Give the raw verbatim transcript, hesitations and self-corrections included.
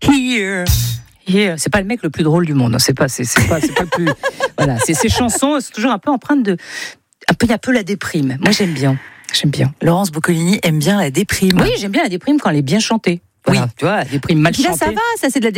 Here. Here. C'est pas le mec le plus drôle du monde. C'est pas, c'est, c'est pas, c'est pas le plus. Voilà. C'est ces chansons, c'est toujours un peu empreinte de, un peu, un peu la déprime. Moi, j'aime bien. J'aime bien. Laurence Boccolini aime bien la déprime. Oui, j'aime bien la déprime quand elle est bien chantée. Voilà, Oui. Tu vois, la déprime mal Puis là, chantée. ça va, ça c'est de la